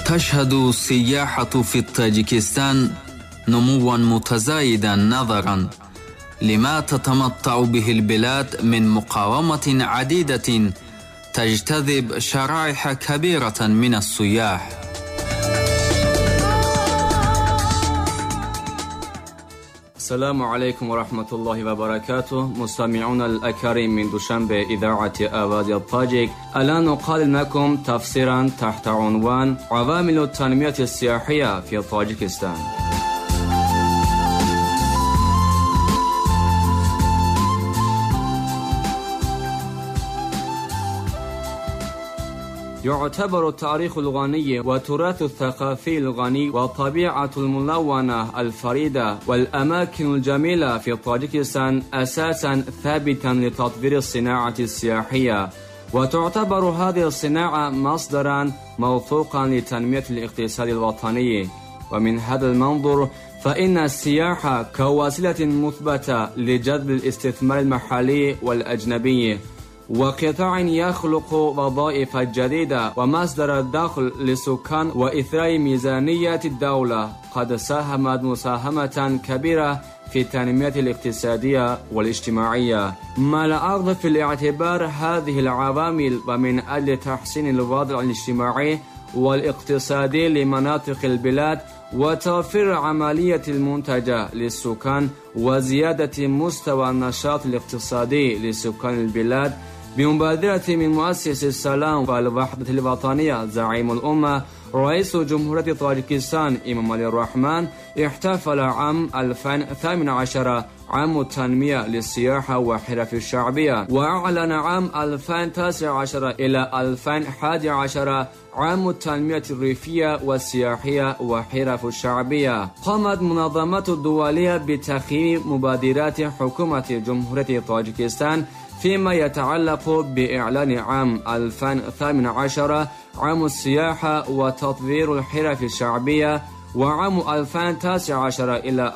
تشهد السياحة في طاجيكستان نموا متزايدا نظرا لما تتمتع به البلاد من مقاومة عديدة تجتذب شرائح كبيرة من السياح. السلام عليكم ورحمة الله وبركاته. مستمعون الأكارم من دوشنبه إذاعة آواز الطاجيك، الآن نقدم لكم تفسيرا تحت عنوان عوامل التنمية السياحية في طاجيكستان. يعتبر التاريخ الغني والتراث الثقافي الغني والطبيعة الملونة الفريدة والأماكن الجميلة في طاجيكستان أساسا ثابتا لتطوير الصناعة السياحية، وتعتبر هذه الصناعة مصدرا موثوقا لتنمية الاقتصاد الوطني. ومن هذا المنظور فإن السياحة كوسيلة مثبتة لجذب الاستثمار المحلي والأجنبي، وقطاع يخلق وظائف جديدة ومصدر الدخل للسكان وإثراء ميزانية الدولة، قد ساهمت مساهمة كبيرة في التنمية الاقتصادية والاجتماعية. مع الأخذ في الاعتبار هذه العوامل ومن أجل تحسين الوضع الاجتماعي والاقتصادي لمناطق البلاد وتوفير عملية المنتجة للسكان وزيادة مستوى النشاط الاقتصادي لسكان البلاد، بمبادرة من مؤسس السلام والوحدة الوطنية زعيم الأمة رئيس جمهورية طاجيكستان إمام علي الرحمن، احتفل عام 2018 عام التنمية للسياحة والحرف الشعبية، وأعلن عام 2019 إلى 2011 عام التنمية الريفية والسياحية والحرف الشعبية. قامت منظمات الدولية بتقييم مبادرات حكومة جمهورية طاجيكستان فيما يتعلق بإعلان عام 2018 عام السياحة وتطوير الحرف الشعبية، وعام 2019 إلى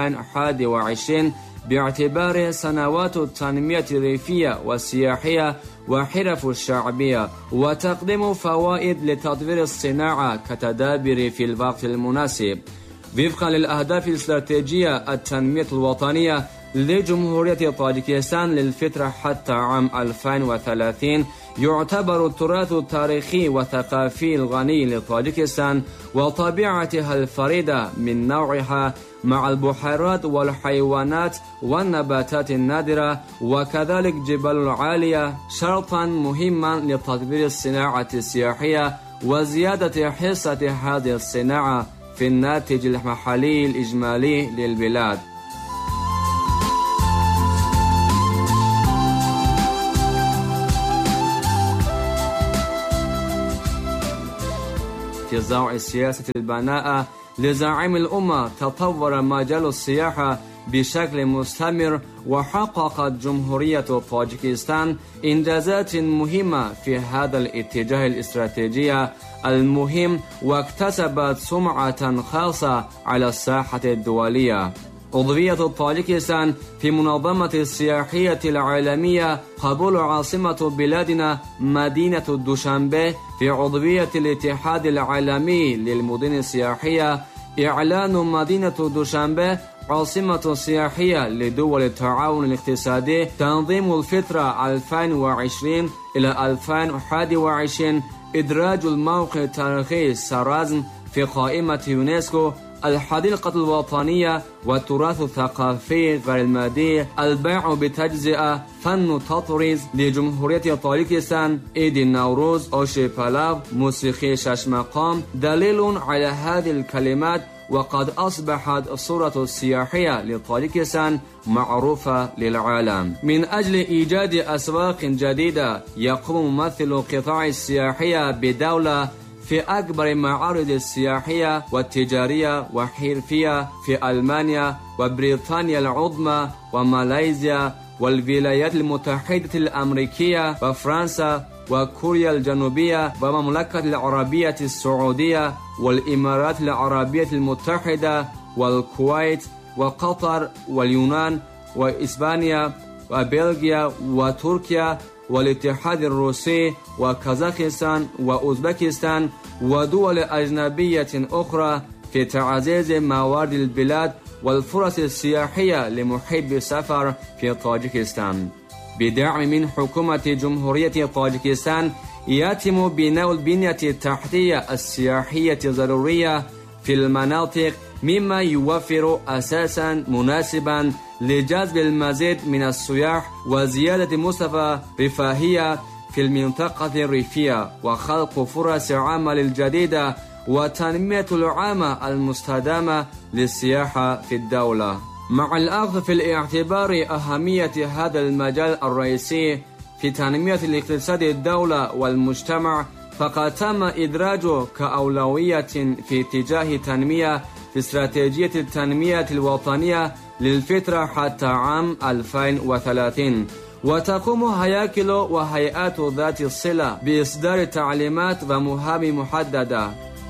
2021 باعتبار سنوات التنمية الريفية والسياحية وحرف الشعبية، وتقديم فوائد لتطوير الصناعة كتدابير في الوقت المناسب. وفقا للأهداف الاستراتيجية التنمية الوطنية لجمهورية طاجيكستان للفترة حتى عام 2030، يعتبر التراث التاريخي والثقافي الغني لطاجيكستان وطبيعتها الفريدة من نوعها مع البحيرات والحيوانات والنباتات النادرة وكذلك جبال العالية شرطا مهما لتطوير الصناعة السياحية وزيادة حصة هذه الصناعة في الناتج المحلي الإجمالي للبلاد. في ضوء السياسة البناءة لزعيم الأمة تطور مجال السياحة بشكل مستمر، وحققت جمهورية طاجيكستان إنجازات مهمة في هذا الاتجاه الاستراتيجي المهم، واكتسبت سمعة خاصة على الساحة الدولية. عضوية طاجيكستان في منظمة السياحية العالمية، قبول عاصمة بلادنا مدينة دوشنبه في عضوية الاتحاد العالمي للمدن السياحية، إعلان مدينة دوشنبه عاصمة سياحية لدول التعاون الاقتصادي، تنظيم الفترة 2020 إلى 2021، إدراج الموقع التاريخي سارازم في قائمة يونسكو، الحديقة الوطنية والتراث الثقافي غير المادي، البيع بتجزئة، فن تطريز لجمهورية طاجيكستان، عيد النوروز، أوشي بالاو، موسيقى شش مقام، دليل على هذه الكلمات. وقد أصبحت الصورة السياحية لطاجيكستان معروفة للعالم. من أجل إيجاد أسواق جديدة، يقوم ممثل القطاع السياحية بدولة في أكبر معارض السياحية والتجارية والحرفية في ألمانيا وبريطانيا العظمى وماليزيا والولايات المتحدة الأمريكية وفرنسا وكوريا الجنوبية ومملكة العربية السعودية والإمارات العربية المتحدة والكويت وقطر واليونان وإسبانيا وبلغيا وتركيا والاتحاد الروسي وكازاخستان وأوزبكستان ودول أجنبية أخرى في تعزيز موارد البلاد والفرص السياحية لمحب السفر في طاجكستان. بدعم من حكومة جمهورية طاجكستان يتم بناء البنية التحتية السياحية الضرورية في المناطق، مما يوفر أساسا مناسبا لجذب المزيد من السياح وزيادة مستوى رفاهية في المنطقة الريفية وخلق فرص عمل جديدة وتنمية العامة المستدامة للسياحة في الدولة. مع الأخذ في الاعتبار أهمية هذا المجال الرئيسي في تنمية الاقتصاد الدولة والمجتمع، فقد تم إدراجه كأولوية في اتجاه تنمية في استراتيجية التنمية الوطنية للفترة حتى عام 2030. وتقوم هياكل وهيئات ذات الصلة بإصدار تعليمات ومهام محددة.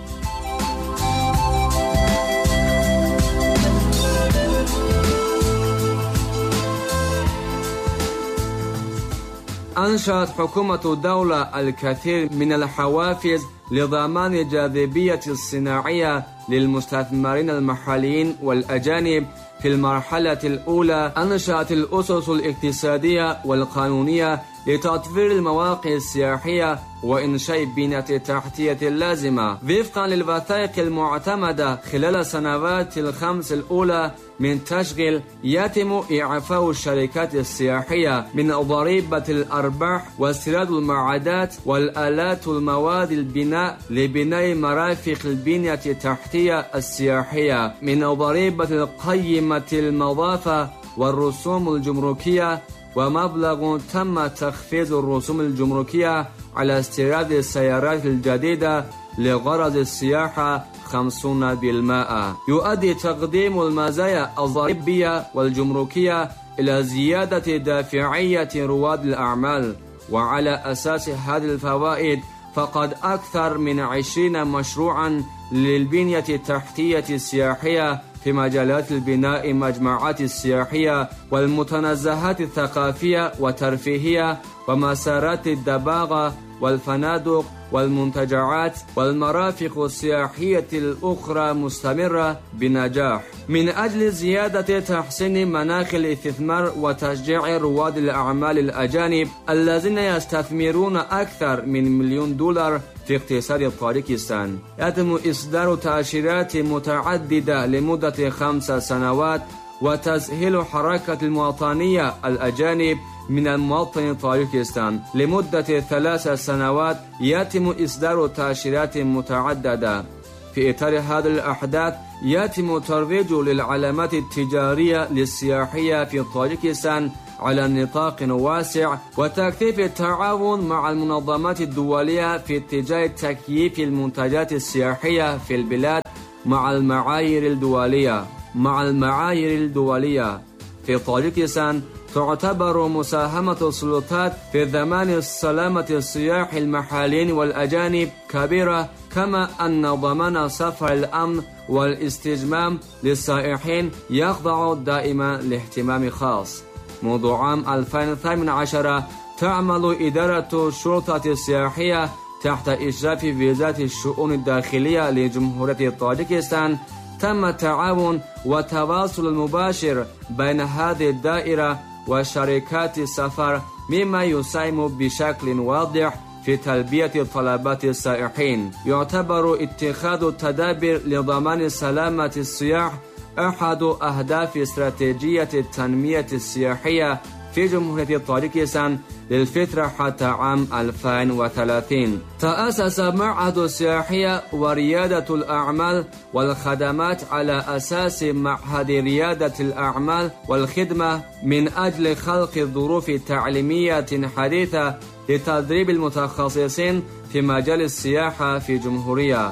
أنشأت حكومة الدولة الكثير من الحوافز لضمان جاذبية الصناعية للمستثمرين المحليين والأجانب. في المرحلة الأولى أنشأت الأسس الاقتصادية والقانونية لتطوير المواقع السياحية وإنشاء البنية التحتية اللازمة وفقا للوثائق المعتمدة. خلال السنوات الخمس الأولى من تشغيل يتم إعفاء الشركات السياحية من ضريبة الأرباح واستيراد المعدات والآلات والمواد البناء لبناء مرافق البنية التحتية السياحية، من ضريبة القيمة المضافة والرسوم الجمركية، ومبلغ تم تخفيض الرسوم الجمركية على استيراد السيارات الجديدة لغرض السياحة 50%. يؤدي تقديم المزايا الضريبية والجمركية إلى زيادة دافعية رواد الأعمال، وعلى أساس هذه الفوائد فقد أكثر من 20 مشروعا للبنية التحتية السياحية في مجالات البناء، مجمعات السياحية والمتنزهات الثقافية والترفيهية ومسارات الدباغة والفنادق والمنتجعات والمرافق السياحية الأخرى مستمرة بنجاح من أجل زيادة تحسين مناخ الاستثمار وتشجيع رواد الأعمال الأجانب الذين يستثمرون أكثر من $1,000,000 في اقتصاد طاجكستان. يتم إصدار تأشيرات متعددة لمدة 5 سنوات وتسهيل حركة المواطنية الأجانب من المواطن طاجكستان لمدة 3 سنوات. يتم إصدار تأشيرات متعددة. في إطار هذه الأحداث يتم ترويج للعلامات التجارية للسياحية في طاجكستان على نطاق واسع، وتكثيف التعاون مع المنظمات الدولية في اتجاه تكييف المنتجات السياحية في البلاد مع المعايير الدولية. في طاجكستان تعتبر مساهمة السلطات في ضمان سلامة السياح المحليين والأجانب كبيرة، كما أن ضمان سفر الأمن والاستجمام للسائحين يخضع دائما لاهتمام خاص. منذ عام 2018 تعمل إدارة الشرطة السياحية تحت إشراف وزارة الشؤون الداخلية لجمهورية طاجكستان. تم التعاون والتواصل المباشر بين هذه الدائرة وشركات السفر، مما يساهم بشكل واضح في تلبية طلبات السائحين. يعتبر اتخاذ التدابير لضمان سلامة السياح أحد أهداف استراتيجية التنمية السياحية في جمهورية طاجكستان للفترة حتى عام 2030. تأسس معهد السياحية وريادة الأعمال والخدمات على أساس معهد ريادة الأعمال والخدمة من أجل خلق ظروف تعليمية حديثة لتدريب المتخصصين في مجال السياحة في جمهورية.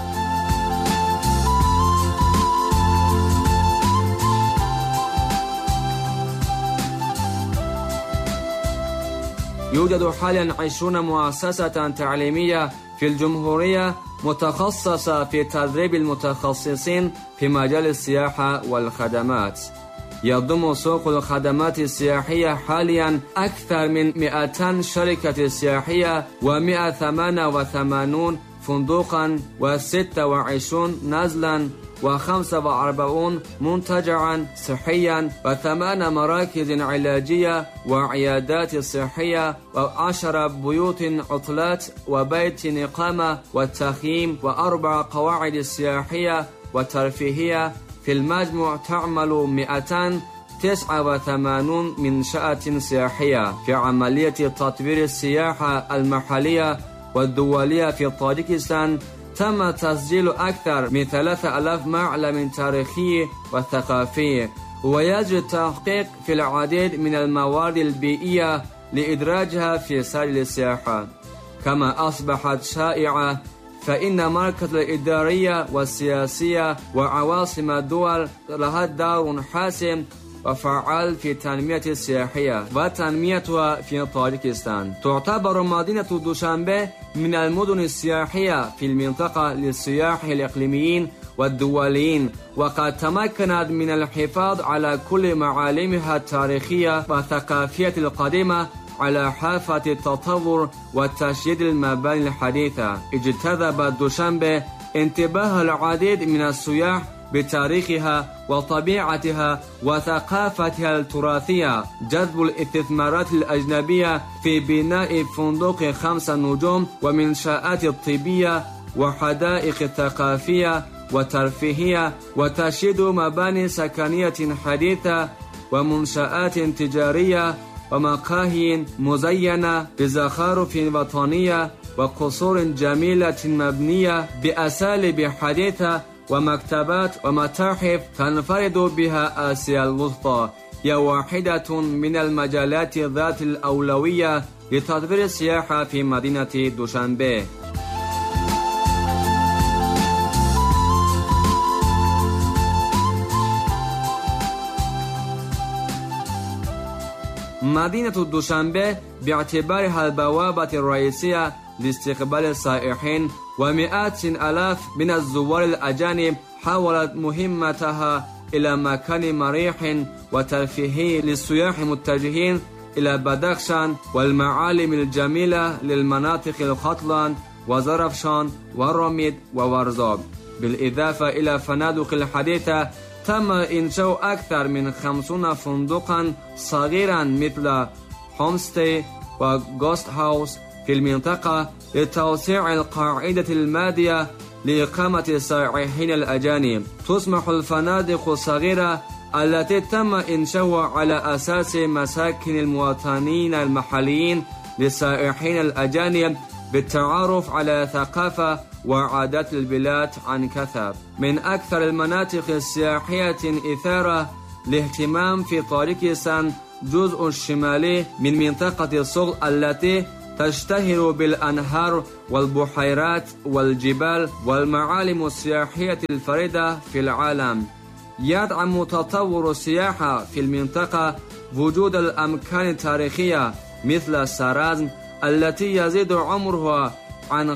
يوجد حاليا 20 مؤسسة تعليمية في الجمهورية متخصصة في تدريب المتخصصين في مجال السياحة والخدمات. يضم سوق الخدمات السياحية حاليا أكثر من 200 شركة سياحية و188 فندقا و26 نزلا و45 منتجعا صحيا و8 مراكز علاجية وعيادات صحية و10 بيوت عطلات وبيت إقامة والتخييم و4 قواعد سياحية وترفيهية. في المجموع تعمل 289 منشآت سياحية في عملية تطوير السياحة المحلية والدولية في طاجكستان. تم تسجيل أكثر من 3000 معلم تاريخي وثقافي، ويجري التحقيق في العديد من الموارد البيئية لإدراجها في سائل السياحة. كما أصبحت شائعة فإن مركز الإدارية والسياسية وعواصم الدول لها دور حاسم وفعال في تنمية السياحية وتنميتها في طاجكستان. تعتبر مدينة دوشنبه من المدن السياحية في المنطقة للسياح الإقليميين والدوليين، وقد تمكنت من الحفاظ على كل معالمها التاريخية والثقافية القديمة على حافة التطور وتشييد المباني الحديثة. اجتذبت دوشنبه انتباه العديد من السياح بتاريخها وطبيعتها وثقافتها التراثية. جذب الاستثمارات الأجنبية في بناء فندق 5 نجوم ومنشآت طبية وحدائق ثقافية وترفيهية وتشييد مباني سكنية حديثة ومنشآت تجارية ومقاهي مزينة بزخارف وطنية وقصور جميلة مبنية بأساليب حديثة ومكتبات ومتاحف تنفرد بها آسيا الوسطى، هي واحدة من المجالات ذات الأولوية لتطوير السياحة في مدينة دوشنبه. مدينة دوشنبه باعتبارها البوابة الرئيسية لاستقبال السائحين ومئات الآلاف من الزوار الأجانب، حولت مهمتها إلى مكان مريح وترفيهي للسياح المتجهين إلى بدخشان والمعالم الجميلة للمناطق الخطلان وزرفشان ورميد وورزاب. بالإضافة إلى فنادق الحديثة، تم إنشاء أكثر من 50 فندقا صغيرا مثل هومستي وغوست هاوس في المنطقة لتوسيع القاعدة المادية لإقامة السائحين الأجانب. تسمح الفنادق الصغيرة التي تم إنشاؤها على أساس مساكن المواطنين المحليين للسائحين الأجانب بالتعرف على ثقافة وعادات البلاد عن كثب. من أكثر المناطق السياحية إثارة لاهتمام في طاجكستان الجزء الشمالي من منطقة الصغل التي تشتهر بالأنهار والبحيرات والجبال والمعالم السياحية الفريدة في العالم. يدعم تطور السياحة في المنطقة وجود الأماكن التاريخية مثل سارازم التي يزيد عمرها عن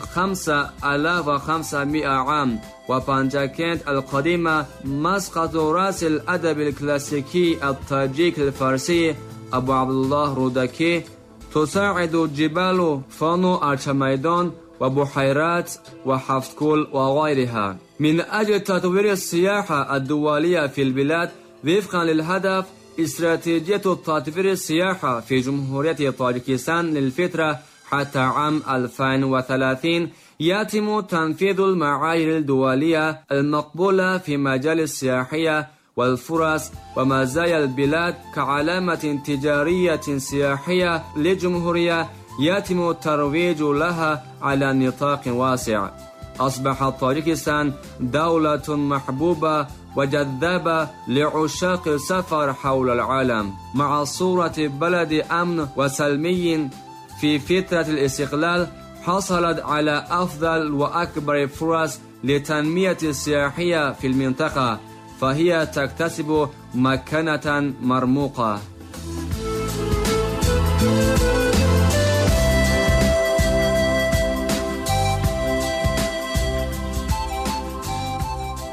5500 عام، وبانجاكنت القديمة مسقط رأس الأدب الكلاسيكي التاجيك الفارسي أبو عبد الله رودكي. تساعد جبال فانو أرشميدان وبحيرات وحفتكول وغيرها من أجل تطوير السياحة الدولية في البلاد وفقا للهدف استراتيجية تطوير السياحة في جمهورية طاجكستان للفترة حتى عام 2030. يتم تنفيذ المعايير الدولية المقبولة في مجال السياحية والفرص ومزايا البلاد كعلامة تجارية سياحية للجمهورية، يتم الترويج لها على نطاق واسع. أصبحت طاجكستان دولة محبوبة وجذابة لعشاق السفر حول العالم، مع صورة بلد أمن وسلمي في فترة الاستقلال حصلت على أفضل وأكبر فرص لتنمية السياحية في المنطقة، فهي تكتسب مكانة مرموقة.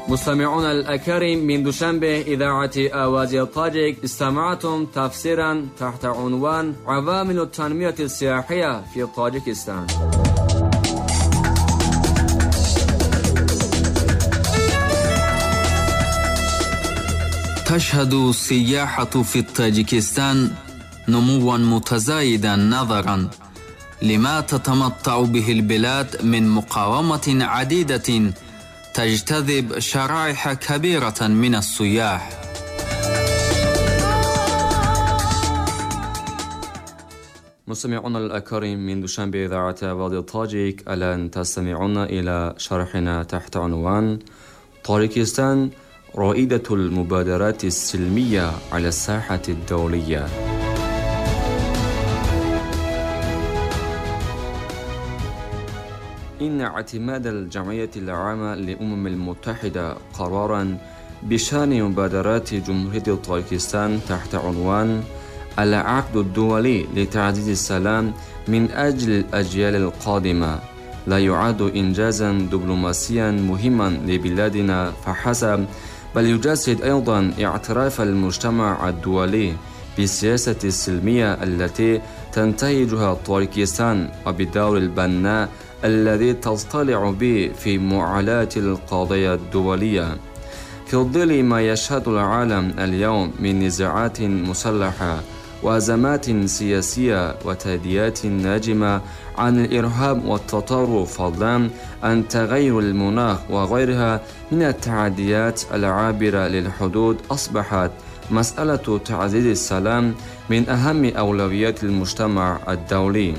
مستمعون الأكارم، من دوشنبه إذاعة آواز الطاجك استمعتم تفسيرا تحت عنوان عوامل التنمية السياحية في طاجكستان. تشهد السياحة في طاجكستان نموا متزايدا نظرا لما تتمتع به البلاد من مقاومة عديدة تجتذب شرائح كبيرة من السياح. مستمعون الأكارم، من دوشنبه إذاعة آواز الطاجك الآن تستمعون إلى شرحنا تحت عنوان طاجكستان رائدة المبادرات السلمية على الساحة الدولية. إن اعتماد الجمعية العامة للأمم المتحدة قراراً بشأن مبادرات جمهورية طاجكستان تحت عنوان العقد الدولي لتعزيز السلام من أجل الأجيال القادمة لا يعد إنجازاً دبلوماسياً مهماً لبلادنا فحسب، بل يجسد أيضاً اعتراف المجتمع الدولي بالسياسة السلمية التي تنتهجها طاجكستان وبالدور البناء الذي تطلع به في معالجة القضايا الدولية. في ظل ما يشهد العالم اليوم من نزاعات مسلحة وأزمات سياسية وتهديدات ناجمة عن الإرهاب والتطرف، فضلا عن تغير المناخ وغيرها من التحديات العابرة للحدود، أصبحت مسألة تعزيز السلام من أهم أولويات المجتمع الدولي.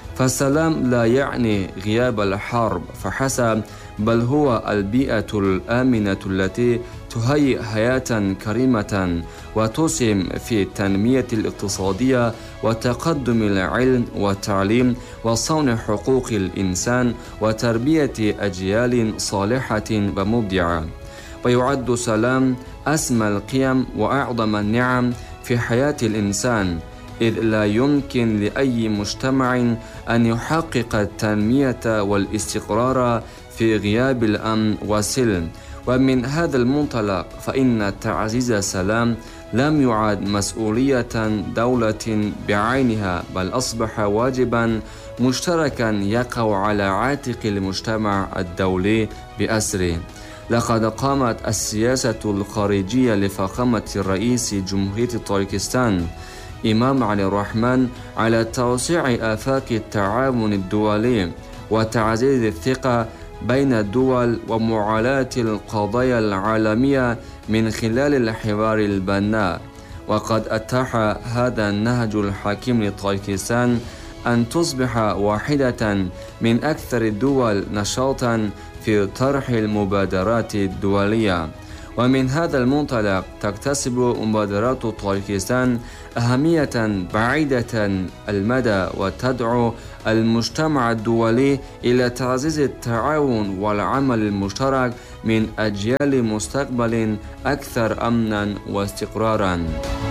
فالسلام لا يعني غياب الحرب فحسب، بل هو البيئة الآمنة التي تهيئ حياة كريمة وتسهم في التنمية الاقتصادية وتقدم العلم والتعليم وصون حقوق الإنسان وتربية أجيال صالحة ومبدعة. ويعد السلام أسمى القيم وأعظم النعم في حياة الإنسان، إذ لا يمكن لأي مجتمع أن يحقق التنمية والاستقرار في غياب الأمن والسلم. ومن هذا المنطلق فإن تعزيز السلام لم يعد مسؤولية دولة بعينها، بل أصبح واجبا مشتركا يقع على عاتق المجتمع الدولي بأسره. لقد قامت السياسة الخارجية لفخامة الرئيس جمهورية طاجكستان إمام علي الرحمن على توسيع آفاق التعاون الدولي وتعزيز الثقة بين الدول ومعالجة القضايا العالمية من خلال الحوار البناء. وقد أتاح هذا النهج الحكيم لطاجكستان أن تصبح واحدة من أكثر الدول نشاطا في طرح المبادرات الدولية. ومن هذا المنطلق تكتسب مبادرات طاجكستان أهمية بعيدة المدى، وتدعو المجتمع الدولي إلى تعزيز التعاون والعمل المشترك من أجيال مستقبل أكثر أمنا واستقرارا.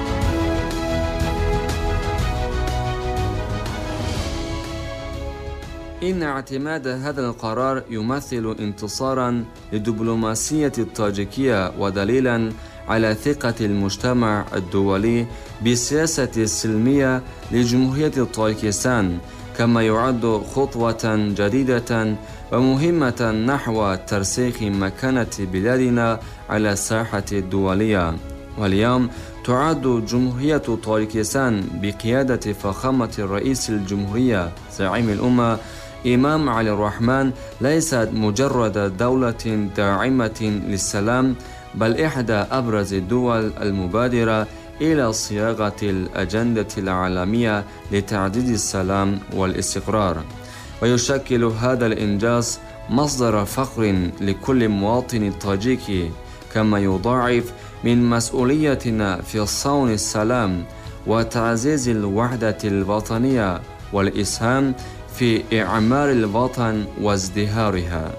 إن اعتماد هذا القرار يمثل انتصارا للدبلوماسية الطاجكية ودليلا على ثقة المجتمع الدولي بالسياسة السلمية لجمهورية طاجكستان، كما يعد خطوة جديدة ومهمة نحو ترسيخ مكانة بلادنا على الساحة الدولية. واليوم تعد جمهورية طاجكستان بقيادة فخامة الرئيس الجمهورية زعيم الأمة إمام علي الرحمن ليست مجرد دولة داعمة للسلام، بل إحدى أبرز الدول المبادرة إلى صياغة الأجندة العالمية لتعزيز السلام والاستقرار. ويشكل هذا الإنجاز مصدر فخر لكل مواطن طاجيكي، كما يضاعف من مسؤوليتنا في صون السلام وتعزيز الوحدة الوطنية والإسهام في إعمار الوطن وازدهارها.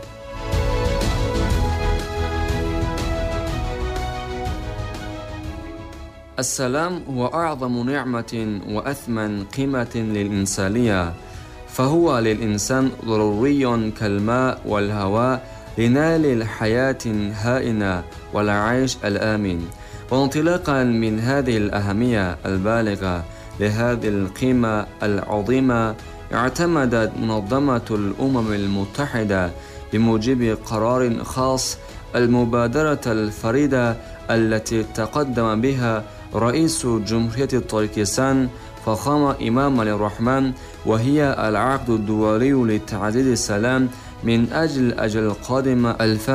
السلام هو أعظم نعمة وأثمن قيمة للإنسانية، فهو للإنسان ضروري كالماء والهواء، لنال الحياة هائنة والعيش الآمن. وانطلاقا من هذه الأهمية البالغة لهذه القيمة العظيمة، اعتمدت منظمة الأمم المتحدة بموجب قرار خاص المبادرة الفريدة التي تقدم بها رئيس جمهورية طاجكستان فخامة إمام علي الرحمن، وهي العقد الدولي لتعزيز السلام من أجل الأجيال القادمة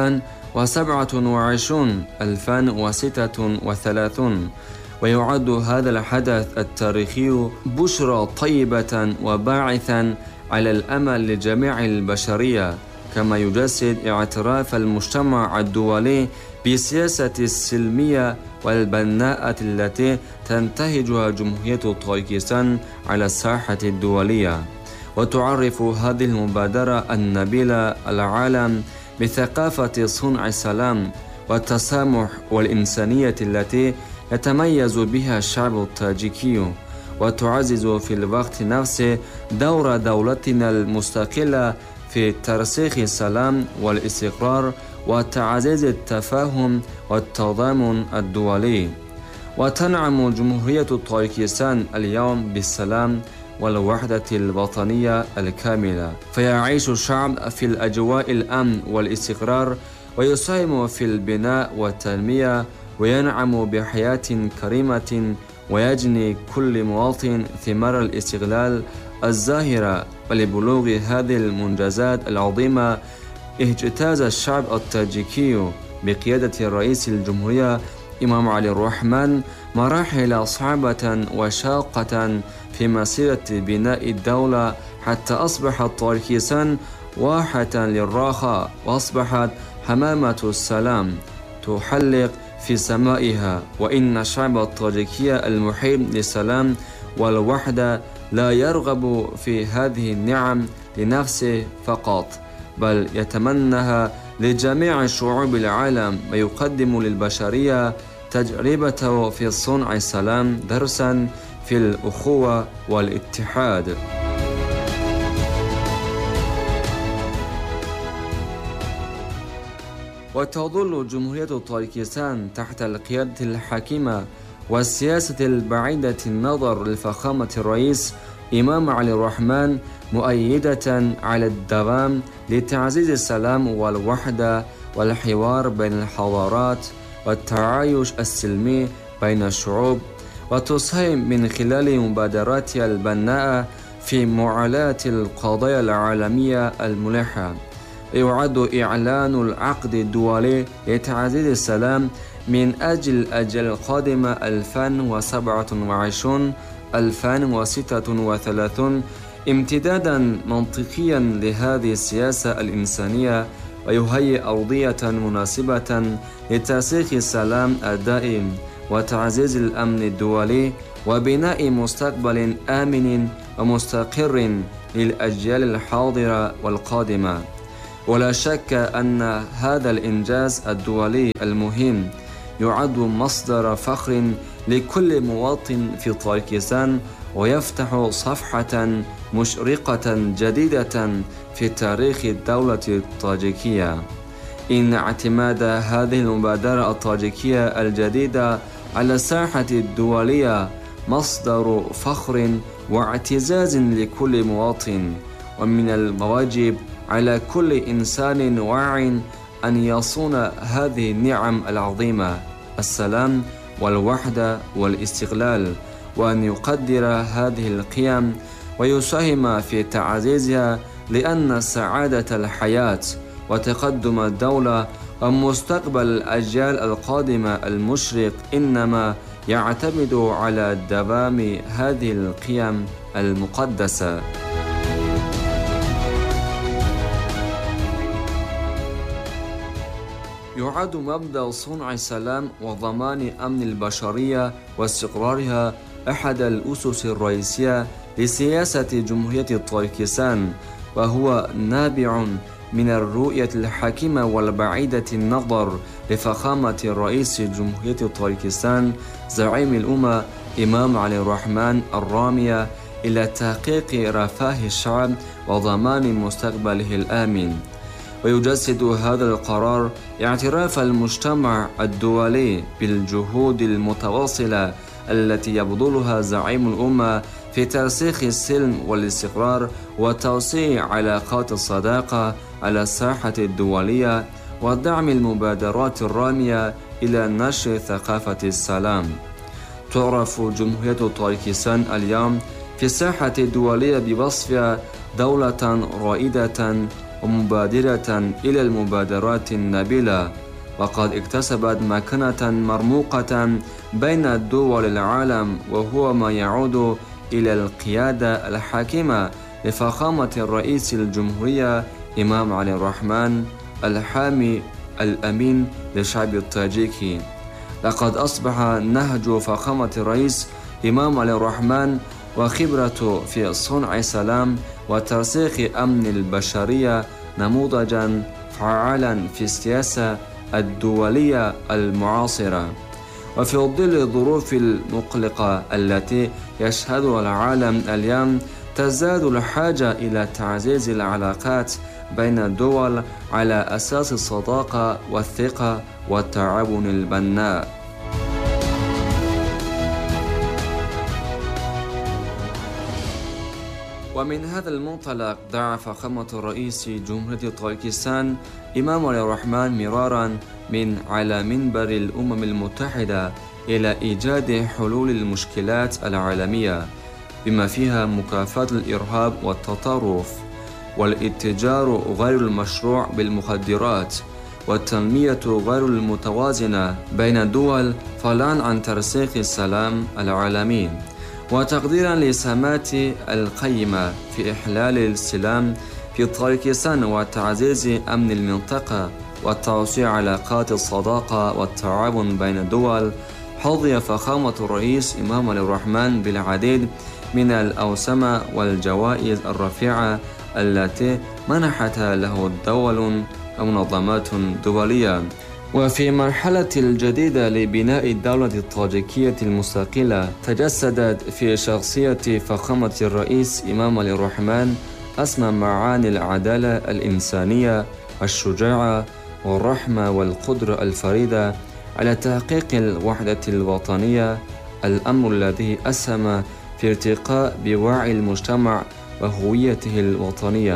2027-2036. ويعد هذا الحدث التاريخي بشرى طيبة وباعثا على الأمل لجميع البشرية، كما يجسد اعتراف المجتمع الدولي بالسياسة السلمية والبناءة التي تنتهجها جمهورية طاجكستان على الساحة الدولية. وتعرف هذه المبادرة النبيلة العالم بثقافة صنع السلام والتسامح والإنسانية التي يتميز بها الشعب الطاجيكي، وتعزز في الوقت نفسه دور دولتنا المستقلة في ترسيخ السلام والاستقرار وتعزيز التفاهم والتضامن الدولي. وتنعم جمهورية طاجكستان اليوم بالسلام والوحدة الوطنية الكاملة، فيعيش الشعب في الأجواء الأمن والاستقرار، ويساهم في البناء والتنمية، وينعم بحياة كريمة، ويجني كل مواطن ثمار الاستقلال الزاهرة. ولبلوغ هذه المنجزات العظيمة اجتاز الشعب الطاجيكي بقيادة رئيس الجمهورية إمام علي الرحمن مراحل صعبة وشاقة في مسيرة بناء الدولة، حتى أصبحت طاجكستان واحة للراحة، وأصبحت حمامة السلام تحلق في سمائها. وإن الشعب الطاجيكي المحب للسلام والوحدة لا يرغب في هذه النعم لنفسه فقط، بل يتمناها لجميع شعوب العالم، ويقدم للبشرية تجربته في صنع السلام درسا في الأخوة والاتحاد. وتظل جمهورية طاجكستان تحت القيادة الحكيمة والسياسة البعيدة النظر لفخامة الرئيس إمام علي الرحمن مؤيدة على الدوام لتعزيز السلام والوحدة والحوار بين الحضارات والتعايش السلمي بين الشعوب، وتساهم من خلال مبادراتها البناءة في معالجة القضايا العالمية الملحة. يعد إعلان العقد الدولي لتعزيز السلام من أجل الأجيال القادمة 2027-2036 امتدادا منطقيا لهذه السياسة الإنسانية، ويهيئ أرضية مناسبة لترسيخ السلام الدائم وتعزيز الأمن الدولي وبناء مستقبل آمن ومستقر للأجيال الحاضرة والقادمة. ولا شك أن هذا الإنجاز الدولي المهم يعد مصدر فخر لكل مواطن في طاجكستان، ويفتح صفحة مشرقة جديدة في تاريخ الدولة الطاجيكية. إن اعتماد هذه المبادرة الطاجيكية الجديدة على الساحة الدولية مصدر فخر واعتزاز لكل مواطن، ومن الواجب على كل إنسان واع أن يصون هذه النعم العظيمة، السلام والوحدة والاستقلال، وأن يقدر هذه القيم ويساهم في تعزيزها، لأن سعادة الحياة وتقدم الدولة ومستقبل الأجيال القادمة المشرق إنما يعتمد على دوام هذه القيم المقدسة. يعد مبدأ صنع السلام وضمان أمن البشرية واستقرارها أحد الأسس الرئيسية لسياسة جمهورية طاجكستان، وهو نابع من الرؤية الحكيمة والبعيدة النظر لفخامة رئيس جمهورية طاجكستان زعيم الأمة إمام علي الرحمن الرامية إلى تحقيق رفاه الشعب وضمان مستقبله الآمن. ويجسد هذا القرار اعتراف المجتمع الدولي بالجهود المتواصلة التي يبذلها زعيم الأمة في ترسيخ السلم والاستقرار وتوسيع علاقات الصداقة على الساحة الدولية ودعم المبادرات الرامية إلى نشر ثقافة السلام. تعرف جمهورية طاجكستان اليوم في الساحة الدولية بوصفها دولة رائدة ومبادرة إلى المبادرات النبيلة، وقد اكتسبت مكانة مرموقة بين دول العالم، وهو ما يعود إلى القيادة الحاكمة لفخامة الرئيس الجمهورية إمام علي الرحمن الحامي الأمين للشعب التاجيكي. لقد أصبح نهج فخامة الرئيس إمام علي الرحمن وخبرته في صنع السلام وترسيخ أمن البشرية نموذجا فعالا في السياسة الدولية المعاصرة. وفي ظل الظروف المقلقة التي يشهدها العالم اليوم، تزداد الحاجة إلى تعزيز العلاقات بين الدول على أساس الصداقة والثقة والتعاون البناء. ومن هذا المنطلق دعا فخامة الرئيس جمهورية طاجكستان إمام علي الرحمن مرارا من على منبر الأمم المتحدة إلى إيجاد حلول المشكلات العالمية، بما فيها مكافحة الإرهاب والتطرف والاتجار غير المشروع بالمخدرات والتنمية غير المتوازنة بين الدول، فضلاً عن ترسيخ السلام العالمي، وتقديراً لسمات القيمة في إحلال السلام في طاجكستان وتعزيز أمن المنطقة وتوسيع علاقات الصداقة والتعاون بين الدول. حظي فخامة الرئيس إمام علي الرحمن بالعديد من الأوسمة والجوائز الرفيعة التي منحتها له الدول ومنظمات دولية. وفي مرحلة الجديدة لبناء الدولة الطاجيكية المستقلة، تجسدت في شخصية فخامة الرئيس إمام علي الرحمن أسمى معاني العدالة الإنسانية، الشجاعة والرحمة والقدرة الفريدة على تحقيق الوحدة الوطنية، الأمر الذي أسهم في ارتقاء بوعي المجتمع وهويته الوطنية.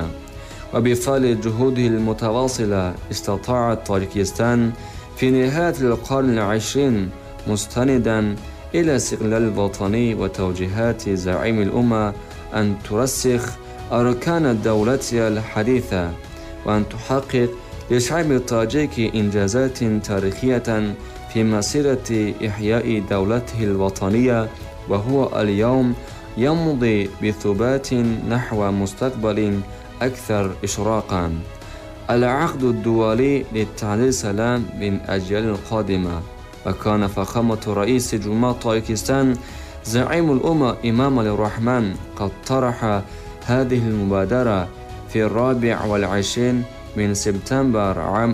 وبفضل جهوده المتواصلة استطاعت طاجكستان في نهاية القرن العشرين، مستندا إلى استقلال الوطني وتوجيهات زعيم الأمة، أن ترسخ أركان دولتها الحديثة وأن تحقق للشعب الطاجيكي إنجازات تاريخية في مسيرة إحياء دولته الوطنية، وهو اليوم يمضي بثبات نحو مستقبل أكثر إشراقاً. العقد الدولي لتعزيز السلام من أجيال القادمة. وكان فخامة رئيس جمهورية طاجكستان زعيم الأمة إمام علي الرحمن قد طرح هذه المبادرة في 24 من سبتمبر عام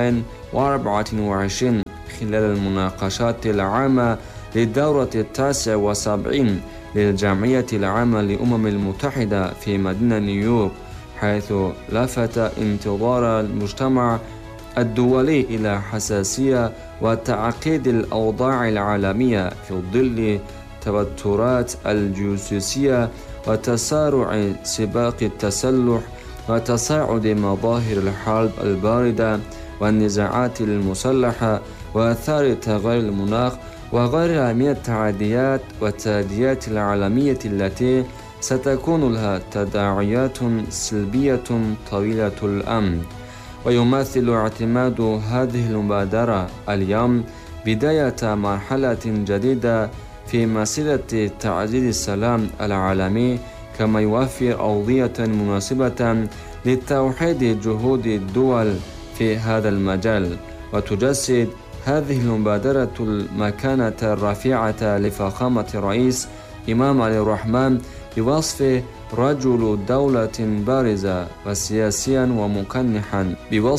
2024 خلال المناقشات العامة للدورة 79 للجمعية العامة للأمم المتحدة في مدينة نيويورك، حيث لفت انتظار المجتمع الدولي إلى حساسية وتعقيد الأوضاع العالمية في ظل توترات الجيوسياسية وتسارع سباق التسلح وتصاعد مظاهر الحرب الباردة والنزاعات المسلحة وآثار تغير المناخ وغيرها من التعديات والتهديدات العالمية التي ستكون لها تداعيات سلبية طويلة الأمد. ويمثل اعتماد هذه المبادرة اليوم بداية مرحلة جديدة في مسيرة تعزيز السلام العالمي، كما يوفر أوضية مناسبة لتوحيد جهود الدول في هذا المجال. وتجسد هذه المبادرة المكانة الرفيعة لفخامة الرئيس إمام علي الرحمن بوصفه رجل دولة بارزة وسياسيا ومكنحا،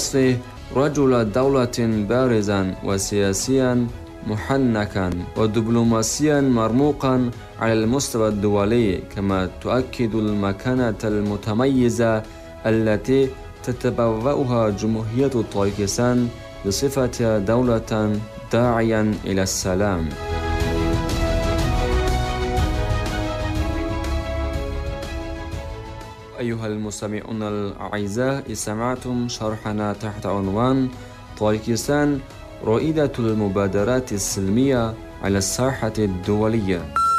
محنكا ودبلوماسيا مرموقا على المستوى الدولي، كما تؤكد المكانة المتميزة التي تتبوأها جمهورية طاجيكستان بصفة دولة داعيا إلى السلام. أيها المستمعون الأعزاء، استمعتم شرحنا تحت عنوان طاجيكستان رائدة المبادرات السلمية على الساحة الدولية.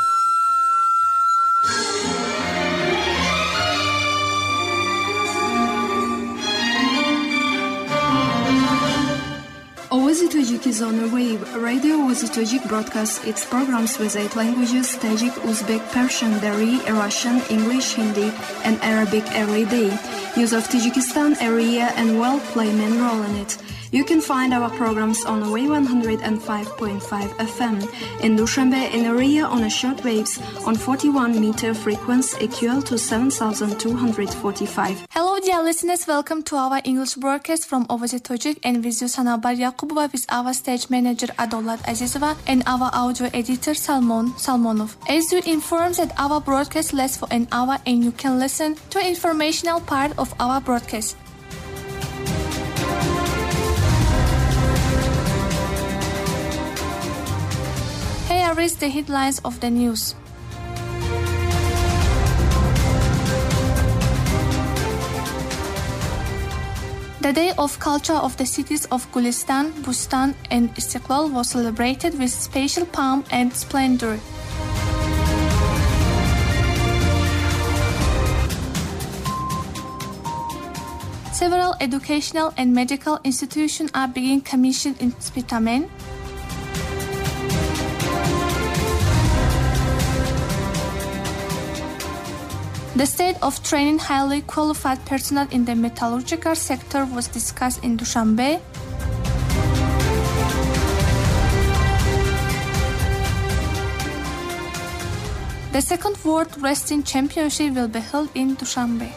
Oazy Tajik is on the wave. Radio Oazy Tajik broadcasts its programs with 8 languages: Tajik, Uzbek, Persian, Dari, Russian, English, Hindi, and Arabic every day. News of Tajikistan area and world play main role in it. You can find our programs on Wave 105.5 FM in Dushanbe in area on a short waves on 41-meter frequency equal to 7,245. Hello dear listeners, welcome to our English broadcast from Oazy Tajik, and with you Sanabar Yaqubova with our stage manager Adolat Azizova and our audio editor Salmonov. As you informed that our broadcast lasts for an hour and you can listen to informational part of our broadcast. Here is the headlines of the news. The Day of Culture of the cities of Gulistan, Bustan and Istiqlal was celebrated with special pomp and splendor. Several educational and medical institutions are being commissioned in Spitamen. The state of training highly qualified personnel in the metallurgical sector was discussed in Dushanbe. The second World Wrestling Championship will be held in Dushanbe.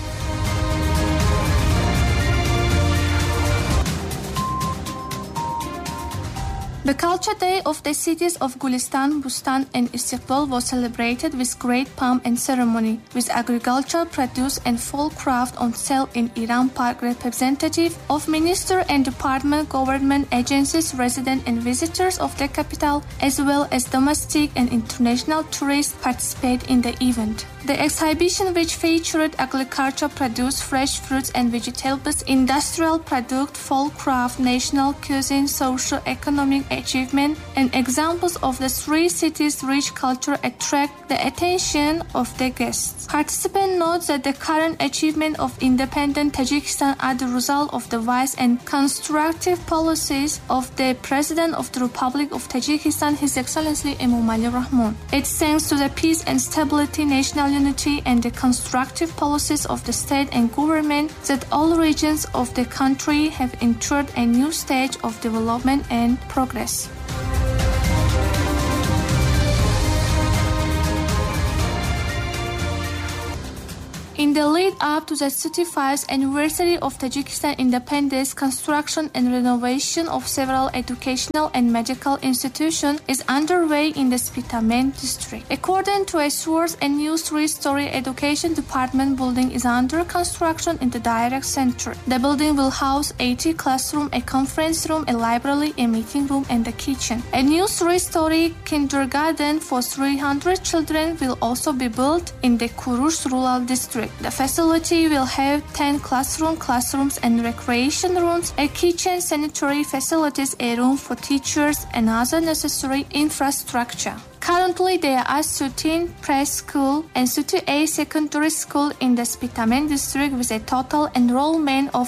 The Culture Day of the cities of Gulistan, Bustan and Istiqlal was celebrated with great pomp and ceremony, with agricultural produce and folk craft on sale in Iran Park. Representative of minister and department, government agencies, residents and visitors of the capital, as well as domestic and international tourists participate in the event. The exhibition, which featured agricultural produce, fresh fruits and vegetables, industrial product, folk craft, national cuisine, socio-economic achievement, and examples of the three cities' rich culture attract the attention of the guests. Participants note that the current achievement of independent Tajikistan are the result of the wise and constructive policies of the President of the Republic of Tajikistan, His Excellency Emomali Rahmon. It's thanks to the peace and stability, national unity and the constructive policies of the state and government that all regions of the country have entered a new stage of development and progress. In the lead-up to the 35th anniversary of Tajikistan independence, construction and renovation of several educational and medical institutions is underway in the Spitamen district. According to a source, a new three-story education department building is under construction in the direct center. The building will house 80 classrooms, a conference room, a library, a meeting room, and a kitchen. A new three-story kindergarten for 300 children will also be built in the Kurush rural district. The facility will have 10 classrooms and recreation rooms, a kitchen, sanitary facilities, a room for teachers, and other necessary infrastructure. Currently, there are 13 preschool and 38 secondary schools in the Spitamen district with a total enrollment of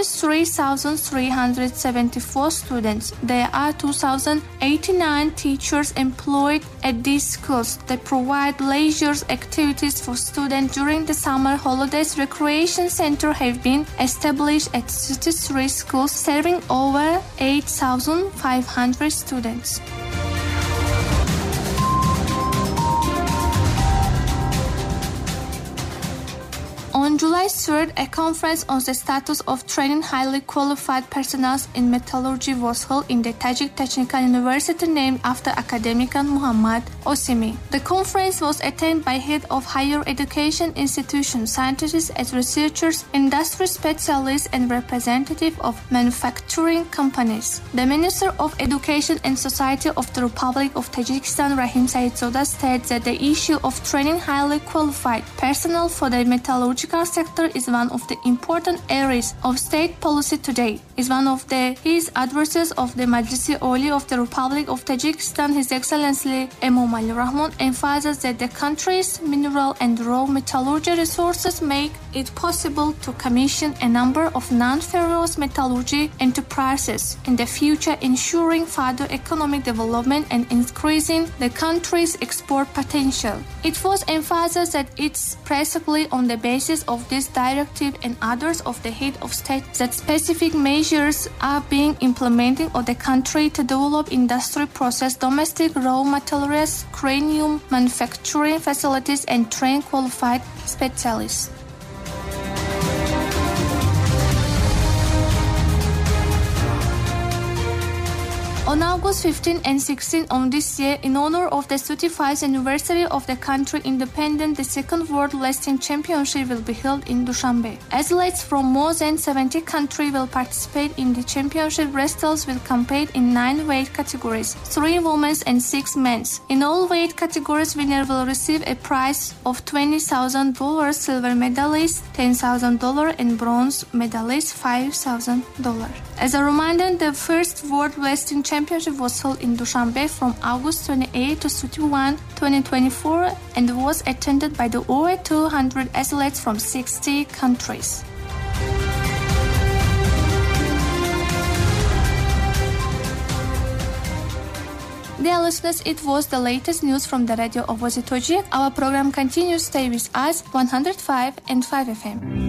33,374 students. There are 2,089 teachers employed at these schools. They provide leisure activities for students during the summer holidays. Recreation centers have been established at 33 schools, serving over 8,500 students. On On July 3rd, a conference on the status of training highly qualified personnel in metallurgy was held in the Tajik Technical University named after academic Muhammad Osimi. The conference was attended by heads of higher education institutions, scientists and researchers, industry specialists, and representatives of manufacturing companies. The Minister of Education and Society of the Republic of Tajikistan, Rahim Saidzoda, stated that the issue of training highly qualified personnel for the metallurgical sector is one of the important areas of state policy today. Is one of his addresses of the Majlisi Oli of the Republic of Tajikistan, His Excellency Emomali Rahmon emphasized that the country's mineral and raw metallurgy resources make it possible to commission a number of non-ferrous metallurgy enterprises in the future, ensuring further economic development and increasing the country's export potential. It was emphasized that it's precisely on the basis of this directive and others of the head of state that specific measures are being implemented of the country to develop industry process, domestic raw materials, cranium manufacturing facilities, and train qualified specialists. On August 15 and 16 of this year, in honor of the 35th anniversary of the country's independence, the second World Wrestling Championship will be held in Dushanbe. Athletes from more than 70 countries will participate in the championship. Wrestlers will compete in 9 weight categories, 3 women's and 6 men's. In all weight categories, winner will receive a prize of $20,000, silver medalist $10,000, and bronze medalist $5,000. As a reminder, the first World Wrestling Championship was held in Dushanbe from August 28 to 31, 2024, and was attended by the over 200 athletes from 60 countries. Dear listeners, it was the latest news from the Radio Ovozi Tojik. Our program continues. Stay with us, 105 and 5 FM.